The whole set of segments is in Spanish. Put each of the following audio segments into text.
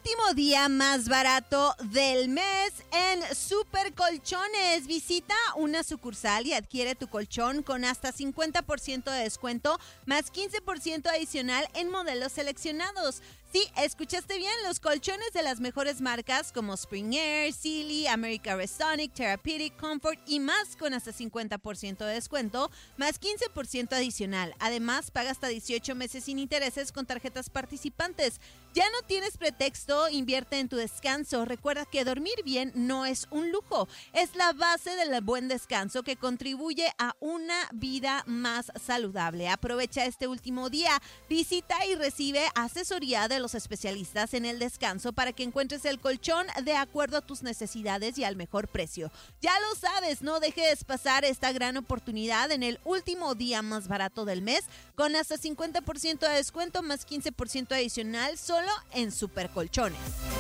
último día más barato del mes en Super Colchones. Visita una sucursal y adquiere tu colchón con hasta 50% de descuento más 15% adicional en modelos seleccionados. Sí, escuchaste bien, los colchones de las mejores marcas como Spring Air, Sealy, America Restonic, Therapeutic, Comfort y más con hasta 50% de descuento, más 15% adicional. Además, paga hasta 18 meses sin intereses con tarjetas participantes. Ya no tienes pretexto, invierte en tu descanso. Recuerda que dormir bien no es un lujo, es la base del buen descanso que contribuye a una vida más saludable. Aprovecha este último día, visita y recibe asesoría de los especialistas en el descanso para que encuentres el colchón de acuerdo a tus necesidades y al mejor precio. Ya lo sabes, no dejes pasar esta gran oportunidad en el último día más barato del mes con hasta 50% de descuento más 15% adicional solo en Super Colchones.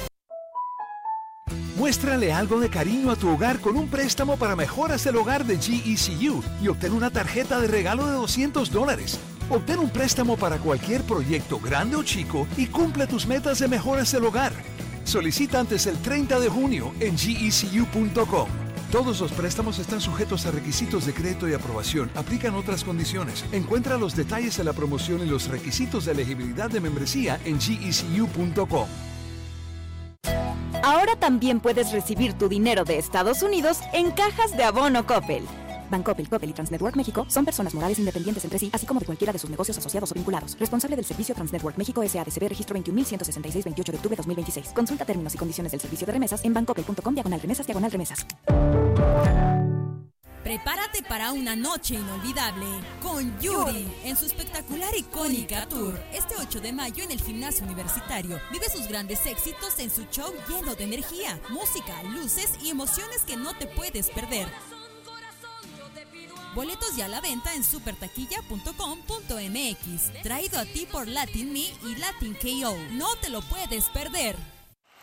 Muéstrale algo de cariño a tu hogar con un préstamo para mejoras del hogar de GECU y obtén una tarjeta de regalo de $200. Obtén un préstamo para cualquier proyecto grande o chico y cumple tus metas de mejoras del hogar. Solicita antes del 30 de junio en gecu.com. Todos los préstamos están sujetos a requisitos de crédito y aprobación. Aplican otras condiciones. Encuentra los detalles de la promoción y los requisitos de elegibilidad de membresía en gecu.com. Ahora también puedes recibir tu dinero de Estados Unidos en cajas de abono Coppel. Bancoppel, Coppel y Transnetwork México son personas morales independientes entre sí, así como de cualquiera de sus negocios asociados o vinculados. Responsable del servicio Transnetwork México S.A.D.C.B. Registro 21.166, 28 de octubre 2026. Consulta términos y condiciones del servicio de remesas en bancoppel.com/remesas/remesas. Prepárate para una noche inolvidable con Yuri en su espectacular Icónica Tour. Este 8 de mayo en el Gimnasio Universitario. Vive sus grandes éxitos en su show lleno de energía, música, luces y emociones que no te puedes perder. Boletos ya a la venta en supertaquilla.com.mx. Traído a ti por Latin Me y Latin KO. No te lo puedes perder.